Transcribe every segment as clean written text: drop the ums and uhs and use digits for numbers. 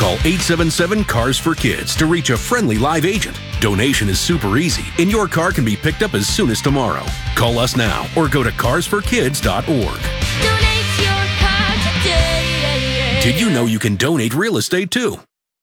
Call 877-CARS-FOR-KIDS to reach a friendly live agent. Donation is super easy, and your car can be picked up as soon as tomorrow. Call us now or go to carsforkids.org. Donate your car today. Did you know you can donate real estate too?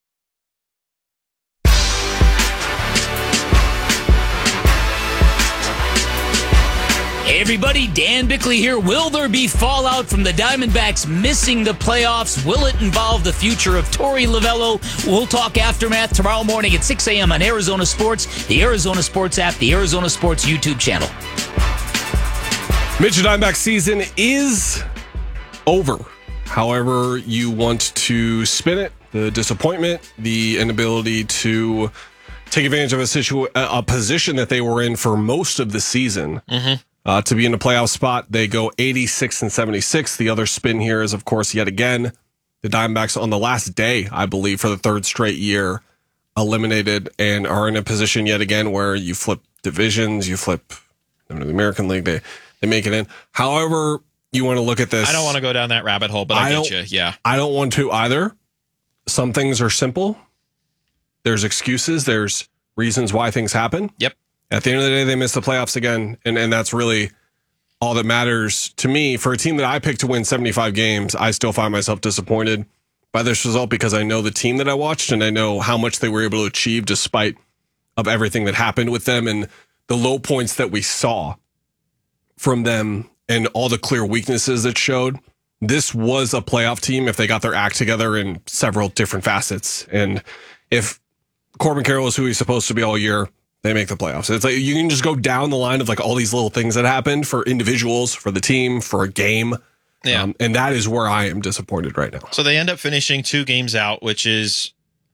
Hey everybody, Dan Bickley here. Will there be fallout from the Diamondbacks missing the playoffs? Will it involve the future of Torey Lovullo? We'll talk aftermath tomorrow morning at 6 a.m. on Arizona Sports, the Arizona Sports app, the Arizona Sports YouTube channel. Mitchell Diamondback season is over. However you want to spin it, the disappointment, the inability to take advantage of a position that they were in for most of the season. To be in a playoff spot, they go 86-76. The other spin here is, of course, yet again, the Diamondbacks on the last day, I believe, for the third straight year, eliminated and are in a position yet again where you flip divisions, you flip the American League, they make it in. However you want to look at this. I don't want to go down that rabbit hole, but I get you. Yeah. I don't want to either. Some things are simple. There's excuses. There's reasons why things happen. Yep. At the end of the day, they missed the playoffs again, and that's really all that matters to me. For a team that I picked to win 75 games, I still find myself disappointed by this result because I know the team that I watched and I know how much they were able to achieve despite of everything that happened with them and the low points that we saw from them and all the clear weaknesses it showed. This was a playoff team if they got their act together in several different facets. And if Corbin Carroll is who he's supposed to be all year, they make the playoffs. It's like you can just go down the line of like all these little things that happened for individuals, for the team, for a game. Yeah. And that is where I am disappointed right now. So they end up finishing 2 games out, which is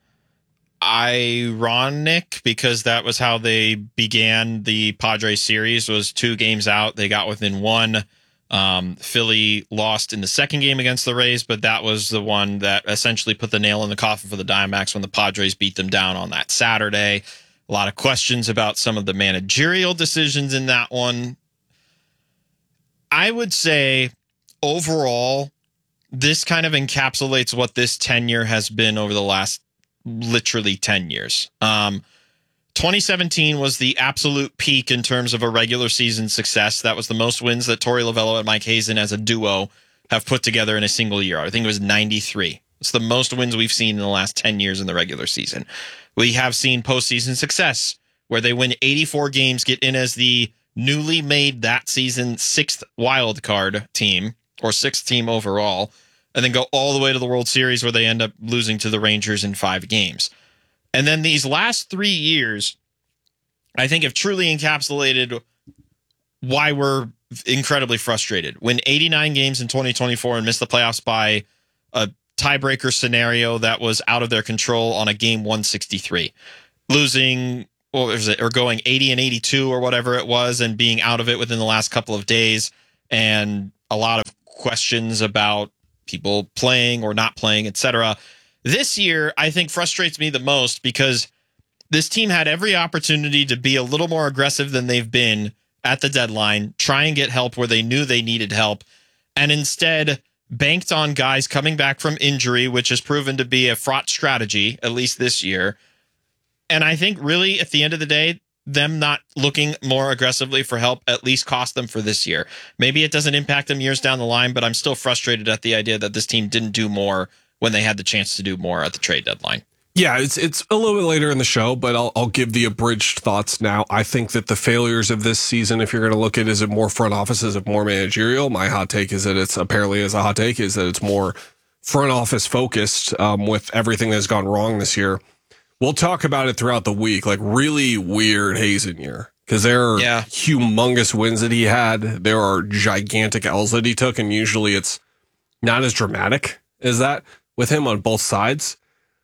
ironic because that was how they began the Padres series, was 2 games out. They got within 1. Philly lost in the second game against the Rays, but that was the one that essentially put the nail in the coffin for the Diamondbacks when the Padres beat them down on that Saturday. A lot of questions about some of the managerial decisions in that one. I would say overall, this kind of encapsulates what this tenure has been over the last literally 10 years. 2017 was the absolute peak in terms of a regular season success. That was the most wins that Torey Lovullo and Mike Hazen as a duo have put together in a single year. I think it was 93. It's the most wins we've seen in the last 10 years in the regular season. We have seen postseason success where they win 84 games, get in as the newly made that season 6th wild card team or 6th team overall, and then go all the way to the World Series where they end up losing to the Rangers in 5 games. And then these last 3 years, I think have truly encapsulated why we're incredibly frustrated. Win 89 games in 2024 and miss the playoffs by a tiebreaker scenario that was out of their control on a game 163, losing or going 80-82 or whatever it was, and being out of it within the last couple of days, and a lot of questions about people playing or not playing, etc. This year, I think frustrates me the most because this team had every opportunity to be a little more aggressive than they've been at the deadline, try and get help where they knew they needed help, and instead banked on guys coming back from injury, which has proven to be a fraught strategy, at least this year. And I think really at the end of the day, them not looking more aggressively for help at least cost them for this year. Maybe it doesn't impact them years down the line, but I'm still frustrated at the idea that this team didn't do more when they had the chance to do more at the trade deadline. Yeah, it's a little bit later in the show, but I'll give the abridged thoughts now. I think that the failures of this season, if you're going to look at, is it more front office, is it more managerial? My hot take is that it's apparently as a hot take is that it's more front office focused with everything that's gone wrong this year. We'll talk about it throughout the week, like really weird Hazen year, because there are humongous wins that he had. There are gigantic L's that he took, and usually it's not as dramatic as that with him on both sides.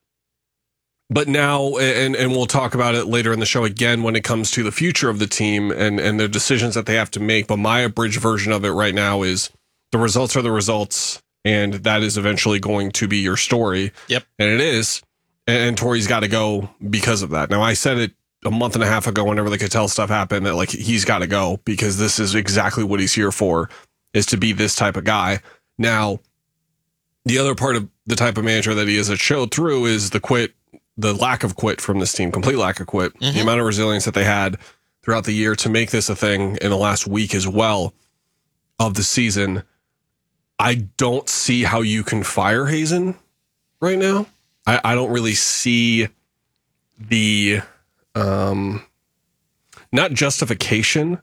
But now, and we'll talk about it later in the show again when it comes to the future of the team and the decisions that they have to make. But my abridged version of it right now is the results are the results, and that is eventually going to be your story. Yep. And it is. And Torey's got to go because of that. Now, I said it a month and a half ago whenever the Cattell stuff happened that like he's got to go because this is exactly what he's here for, is to be this type of guy. Now, the other part of the type of manager that he is, it showed through is the lack of quit from this team, complete lack of quit, the amount of resilience that they had throughout the year to make this a thing in the last week as well of the season. I don't see how you can fire Hazen right now. I don't really see the not justification,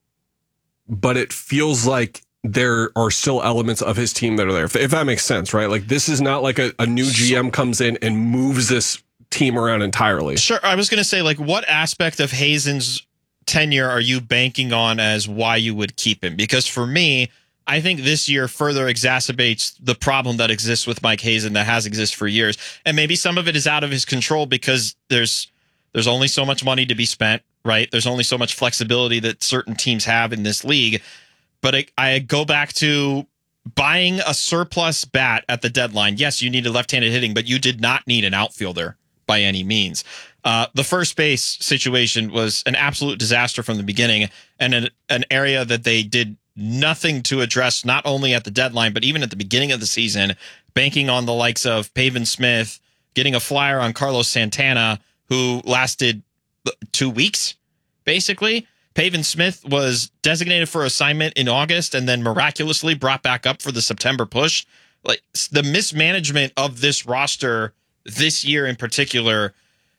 but it feels like there are still elements of his team that are there. If that makes sense, right? Like this is not like a new GM comes in and moves this team around entirely. Sure. I was going to say, like, what aspect of Hazen's tenure are you banking on as why you would keep him? Because for me, I think this year further exacerbates the problem that exists with Mike Hazen that has existed for years. And maybe some of it is out of his control because there's only so much money to be spent, right? There's only so much flexibility that certain teams have in this league. But I go back to buying a surplus bat at the deadline. Yes, you needed left-handed hitting, but you did not need an outfielder by any means. The first base situation was an absolute disaster from the beginning, and an area that they did nothing to address, not only at the deadline, but even at the beginning of the season, banking on the likes of Pavin Smith, getting a flyer on Carlos Santana, who lasted 2 weeks, basically. Pavin Smith was designated for assignment in August and then miraculously brought back up for the September push. Like the mismanagement of this roster this year in particular,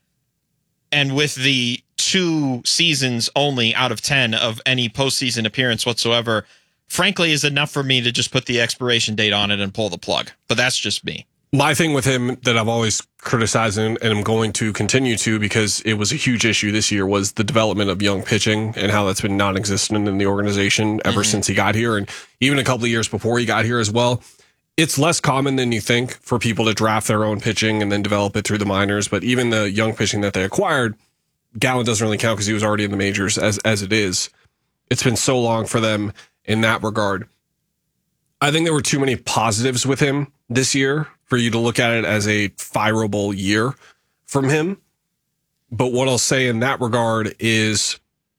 and with the 2 seasons only out of 10 of any postseason appearance whatsoever, frankly, is enough for me to just put the expiration date on it and pull the plug. But that's just me. My thing with him that I've always criticized and I'm going to continue to, because it was a huge issue this year, was the development of young pitching and how that's been non-existent in the organization ever since he got here. And even a couple of years before he got here as well. It's less common than you think for people to draft their own pitching and then develop it through the minors. But even the young pitching that they acquired, Gallen doesn't really count because he was already in the majors as it is. It's been so long for them in that regard. I think there were too many positives with him this year for you to look at it as a fireable year from him. But what I'll say in that regard is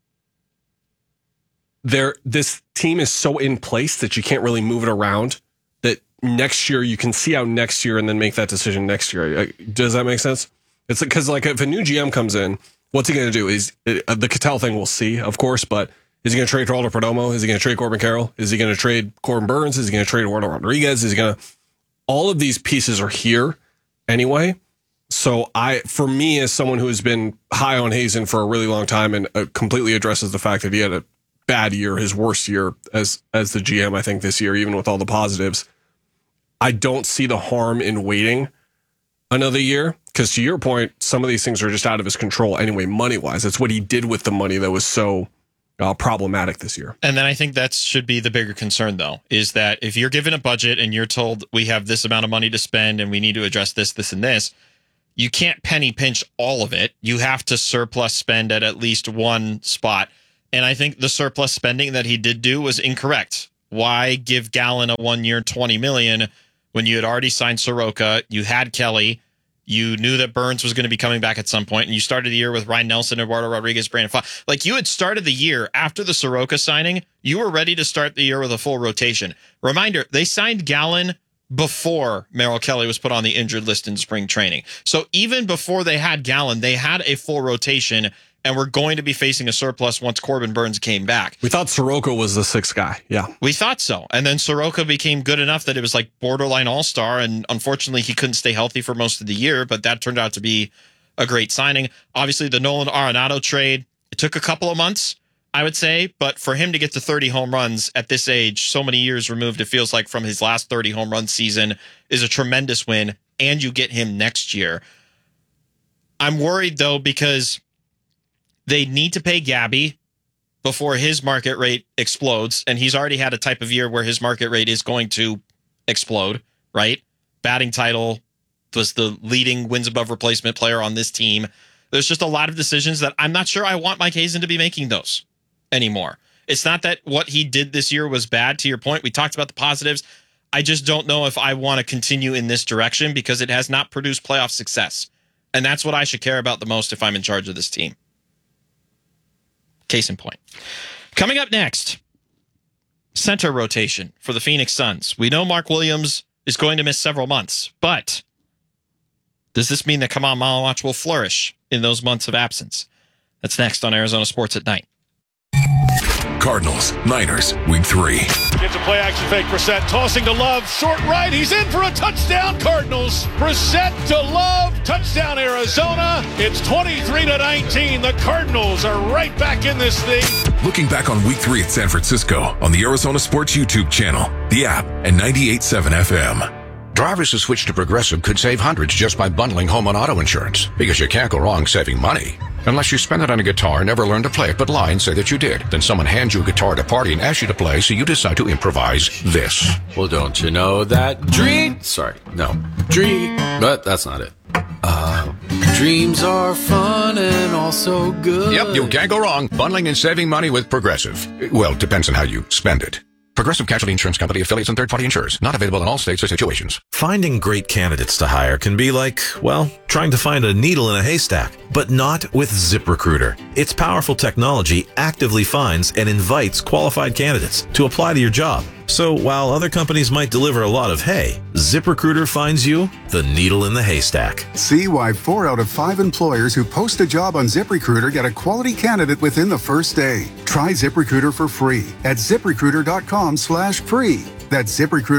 this team is so in place that you can't really move it around, that next year you can see out next year and then make that decision next year. Does that make sense? It's because like if a new GM comes in, what's he going to do? Is the Cattell thing we'll see, of course, but is he going to trade Geraldo Perdomo? Is he going to trade Corbin Carroll? Is he going to trade Corbin Burns? Is he going to trade Eduardo Rodriguez? Is he going to... All of these pieces are here anyway. So for me, as someone who has been high on Hazen for a really long time and completely addresses the fact that he had a bad year, his worst year as the GM, I think this year, even with all the positives, I don't see the harm in waiting another year. Because to your point, some of these things are just out of his control anyway, money-wise. It's what he did with the money that was so problematic this year. And then I think that should be the bigger concern, though, is that if you're given a budget and you're told we have this amount of money to spend and we need to address this, this, and this, you can't penny pinch all of it. You have to surplus spend at least one spot. And I think the surplus spending that he did do was incorrect. Why give Gallen a 1 year $20 million when you had already signed Soroka, you had Kelly, you knew that Burns was going to be coming back at some point, and you started the year with Ryan Nelson, Eduardo Rodriguez, Brandon Pfaadt. Like, you had started the year after the Soroka signing, you were ready to start the year with a full rotation. Reminder, they signed Gallen before Merrill Kelly was put on the injured list in spring training. So even before they had Gallen, they had a full rotation, and we're going to be facing a surplus once Corbin Burns came back. We thought Soroka was the 6th guy. Yeah. We thought so. And then Soroka became good enough that it was like borderline all-star. And unfortunately, he couldn't stay healthy for most of the year, but that turned out to be a great signing. Obviously, the Nolan Arenado trade, it took a couple of months, I would say. But for him to get to 30 home runs at this age, so many years removed, it feels like from his last 30 home run season, is a tremendous win. And you get him next year. I'm worried, though, because they need to pay Gabby before his market rate explodes. And he's already had a type of year where his market rate is going to explode, right? Batting title, was the leading wins above replacement player on this team. There's just a lot of decisions that I'm not sure I want Mike Hazen to be making those anymore. It's not that what he did this year was bad. To your point, we talked about the positives. I just don't know if I want to continue in this direction because it has not produced playoff success. And that's what I should care about the most if I'm in charge of this team. Case in point. Coming up next, center rotation for the Phoenix Suns. We know Mark Williams is going to miss several months. But does this mean that Come On Malawach will flourish in those months of absence? That's next on Arizona Sports at Night. Cardinals, Niners, Week 3. Gets a play action fake. Brissett tossing to Love. Short right. He's in for a touchdown, Cardinals. Brissett to Love. Touchdown, Arizona. It's 23-19. The Cardinals are right back in this thing. Looking back on Week 3 at San Francisco on the Arizona Sports YouTube channel, the app, and 98.7 FM. Drivers who switch to Progressive could save hundreds just by bundling home and auto insurance, because you can't go wrong saving money. Unless you spend it on a guitar and never learn to play it, but lie and say that you did. Then someone hands you a guitar at a party and asks you to play, so you decide to improvise this. Well, don't you know that but that's not it. Dreams are fun and also good. Yep, you can't go wrong bundling and saving money with Progressive. Well, it depends on how you spend it. Progressive Casualty Insurance Company, affiliates, and third-party insurers. Not available in all states or situations. Finding great candidates to hire can be like, well, trying to find a needle in a haystack, but not with ZipRecruiter. Its powerful technology actively finds and invites qualified candidates to apply to your job. So while other companies might deliver a lot of hay, ZipRecruiter finds you the needle in the haystack. See why 4 out of 5 employers who post a job on ZipRecruiter get a quality candidate within the first day. Try ZipRecruiter for free at ZipRecruiter.com/free. That's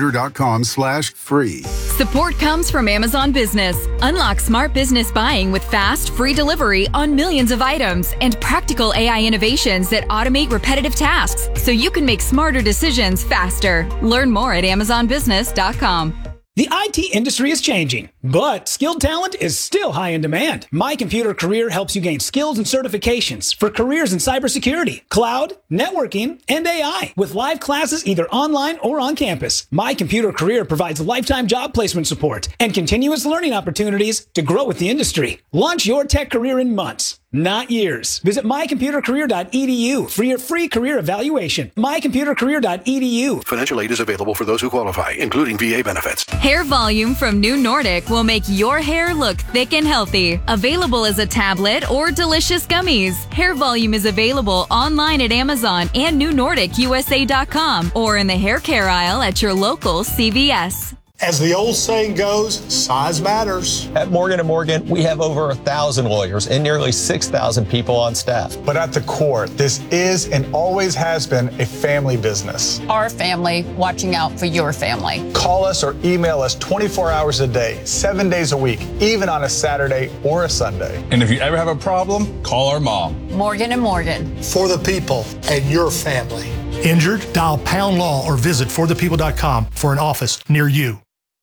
ZipRecruiter.com/free. Support comes from Amazon Business. Unlock smart business buying with fast, free delivery on millions of items and practical AI innovations that automate repetitive tasks so you can make smarter decisions faster. Learn more at AmazonBusiness.com. The IT industry is changing, but skilled talent is still high in demand. My Computer Career helps you gain skills and certifications for careers in cybersecurity, cloud, networking, and AI, with live classes either online or on campus. My Computer Career provides lifetime job placement support and continuous learning opportunities to grow with the industry. Launch your tech career in months, not years. Visit mycomputercareer.edu for your free career evaluation. mycomputercareer.edu. Financial aid is available for those who qualify, including VA benefits. Hair Volume from New Nordic will make your hair look thick and healthy. Available as a tablet or delicious gummies. Hair Volume is available online at Amazon and NewNordicUSA.com or in the hair care aisle at your local CVS. As the old saying goes, size matters. At Morgan & Morgan, we have over 1,000 lawyers and nearly 6,000 people on staff. But at the core, this is and always has been a family business. Our family watching out for your family. Call us or email us 24 hours a day, 7 days a week, even on a Saturday or a Sunday. And if you ever have a problem, call our mom. Morgan & Morgan. For the people and your family. Injured? Dial Pound Law or visit forthepeople.com for an office near you.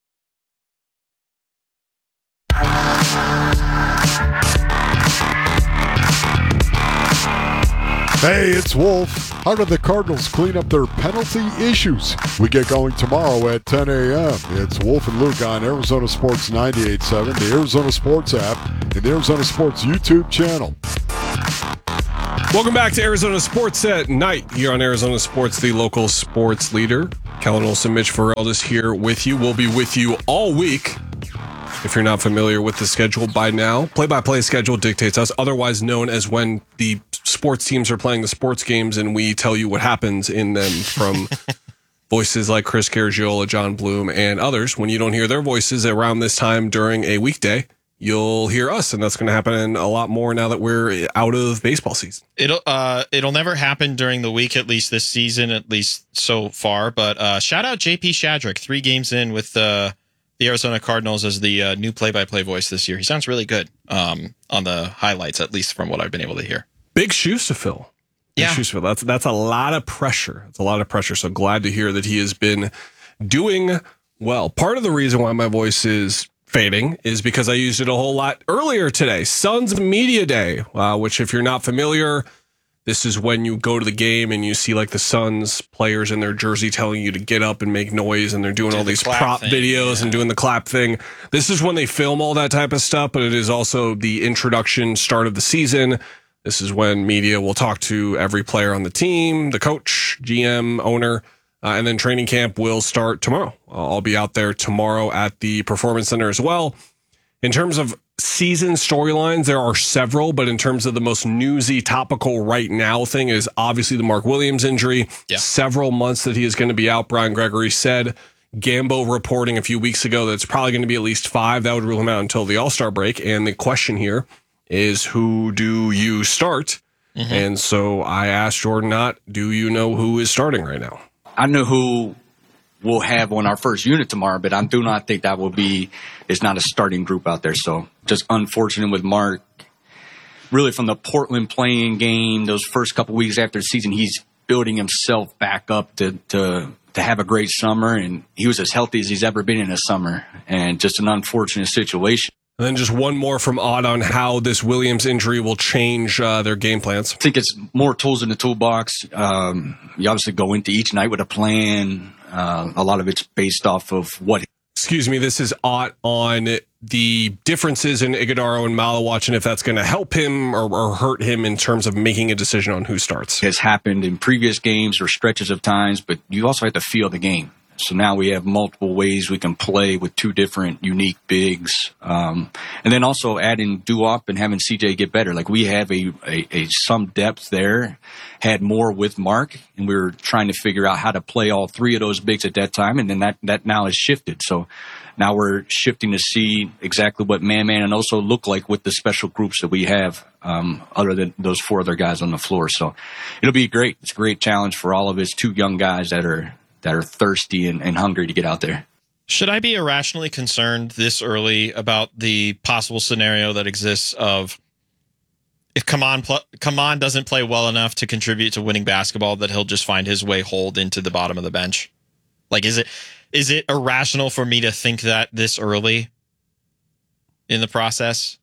Hey, it's Wolf. How did the Cardinals clean up their penalty issues? We get going tomorrow at 10 a.m. It's Wolf and Luke on Arizona Sports 98.7, the Arizona Sports app, and the Arizona Sports YouTube channel. Welcome back to Arizona Sports at Night here on Arizona Sports, the local sports leader. Kellen Olson, Mitch Ferrell here with you. We'll be with you all week. If you're not familiar with the schedule by now, play-by-play schedule dictates us, otherwise known as when the sports teams are playing the sports games and we tell you what happens in them from voices like Chris Garagiola, John Bloom, and others. When you don't hear their voices around this time during a weekday, you'll hear us, and that's going to happen a lot more now that we're out of baseball season. It'll never happen during the week, at least this season, at least so far. But shout out JP Shadrick, 3 games in with the Arizona Cardinals as the new play-by-play voice this year. He sounds really good on the highlights, at least from what I've been able to hear. Big shoes to fill. Big shoes to fill. That's a lot of pressure. It's a lot of pressure. So glad to hear that he has been doing well. Part of the reason why my voice is fading is because I used it a whole lot earlier today. Suns Media Day, which if you're not familiar, this is when you go to the game and you see like the Suns players in their jersey telling you to get up and make noise, and they're doing all these prop videos and doing the clap thing. This is when they film all that type of stuff, but it is also the introduction start of the season. This is when media will talk to every player on the team, the coach, GM, owner, and then training camp will start tomorrow. I'll be out there tomorrow at the Performance Center as well. In terms of season storylines, there are several, but in terms of the most newsy, topical right now thing is obviously the Mark Williams injury. Yeah. Several months that he is going to be out. Brian Gregory said Gambo reporting a few weeks ago that it's probably going to be at least 5. That would rule him out until the All-Star break. And the question here is, who do you start? Mm-hmm. And so I asked Jordan Knott, do you know who is starting right now? I know who we'll have on our first unit tomorrow, but I do not think that will be, it's not a starting group out there. So just unfortunate with Mark. Really from the Portland playing game, those first couple weeks after the season, he's building himself back up to have a great summer. And he was as healthy as he's ever been in a summer, and just an unfortunate situation. And then just one more from Odd on how this Williams injury will change their game plans. I think it's more tools in the toolbox. You obviously go into each night with a plan. A lot of it's based off of what... Excuse me, this is Odd on the differences in Iguodaro and Malawach, and if that's going to help him or hurt him in terms of making a decision on who starts. Has happened in previous games or stretches of times, but you also have to feel the game. So now we have multiple ways we can play with 2 different unique bigs. And then also adding Duop and having CJ get better. Like, we have a some depth there, had more with Mark, and we were trying to figure out how to play all 3 of those bigs at that time. And then that now has shifted. So now we're shifting to see exactly what Man and also look like with the special groups that we have, other than those 4 other guys on the floor. So it'll be great. It's a great challenge for all of us 2 young guys that are thirsty and hungry to get out there. Should I be irrationally concerned this early about the possible scenario that exists of, if Kaman doesn't play well enough to contribute to winning basketball, that he'll just find his way holed into the bottom of the bench? Like, is it irrational for me to think that this early in the process?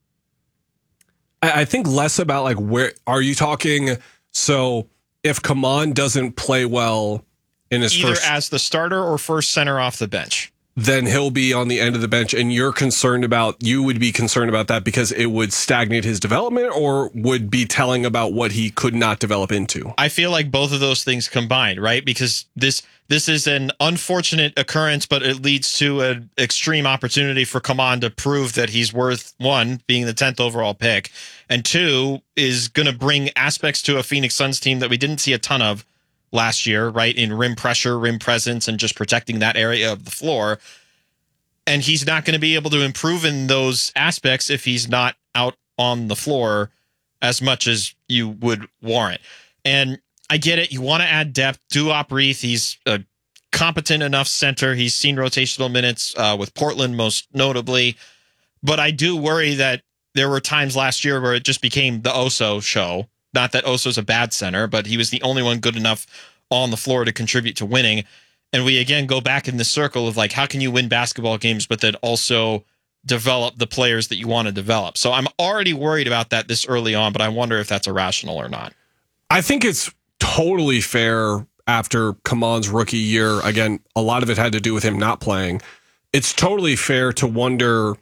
I think less about, like, where are you talking? So if Kaman doesn't play well in his either first, as the starter or first center off the bench, then he'll be on the end of the bench, and you would be concerned about that because it would stagnate his development, or would be telling about what he could not develop into? I feel like both of those things combined, right? Because this is an unfortunate occurrence, but it leads to an extreme opportunity for Kaman to prove that he's worth, 1, being the 10th overall pick, and 2, is going to bring aspects to a Phoenix Suns team that we didn't see a ton of last year, right? In rim pressure, rim presence, and just protecting that area of the floor. And he's not going to be able to improve in those aspects if he's not out on the floor as much as you would warrant. And I get it. You want to add depth. Duop Reith, he's a competent enough center. He's seen rotational minutes with Portland, most notably. But I do worry that there were times last year where it just became the Oso show. Not that Oso's a bad center, but he was the only one good enough on the floor to contribute to winning. And we again go back in the circle of, like, how can you win basketball games, but then also develop the players that you want to develop? So I'm already worried about that this early on, but I wonder if that's irrational or not. I think it's totally fair after Kaman's rookie year. Again, a lot of it had to do with him not playing. It's totally fair to wonder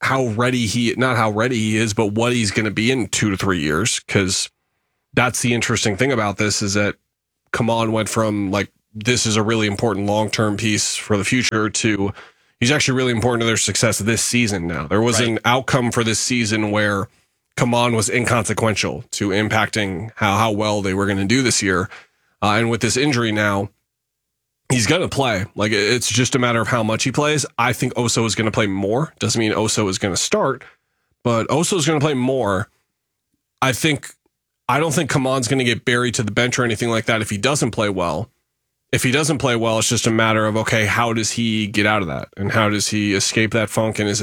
not how ready he is, but what he's going to be in 2 to 3 years, because that's the interesting thing about this, is that Kaman went from, like, this is a really important long-term piece for the future to he's actually really important to their success this season now. There was an outcome for this season where Kaman was inconsequential to impacting how well they were going to do this year. And with this injury now, he's going to play. Like, it's just a matter of how much he plays. I think Oso is going to play more. Doesn't mean Oso is going to start, but Oso is going to play more. I don't think Kaman's going to get buried to the bench or anything like that if he doesn't play well. If he doesn't play well, it's just a matter of, okay, how does he get out of that? And how does he escape that funk? And is